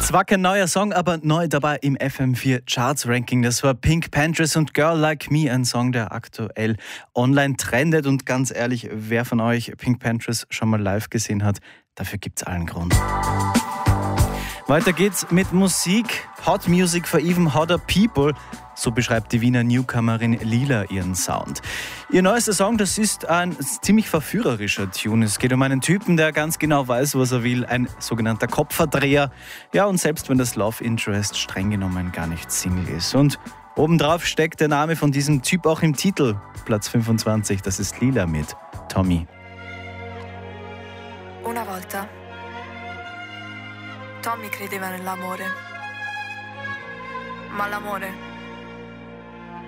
Zwar kein neuer Song, aber neu dabei im FM4 Charts Ranking. Das war Pink Panthers und Girl Like Me, ein Song, der aktuell online trendet. Und ganz ehrlich, wer von euch Pink Panthers schon mal live gesehen hat, dafür gibt's allen Grund. Weiter geht's mit Musik. Hot Music for even hotter people. So beschreibt die Wiener Newcomerin Lila ihren Sound. Ihr neuester Song, das ist ein ziemlich verführerischer Tune. Es geht um einen Typen, der ganz genau weiß, was er will. Ein sogenannter Kopfverdreher. Ja, und selbst wenn das Love Interest streng genommen gar nicht Single ist. Und obendrauf steckt der Name von diesem Typ auch im Titel. Platz 25, das ist Lila mit Tommy. Una volta Tommy credeva nell'amore, ma l'amore